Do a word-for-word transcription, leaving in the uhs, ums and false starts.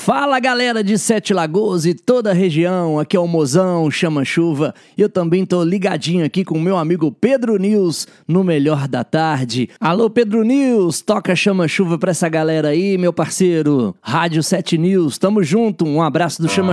Fala galera de Sete Lagoas e toda a região, aqui é o Mozão Chama Chuva e eu também tô ligadinho aqui com o meu amigo Pedro News no Melhor da Tarde. Alô Pedro News, toca Chama Chuva pra essa galera aí, meu parceiro. Rádio Sete News, tamo junto, um abraço do Chama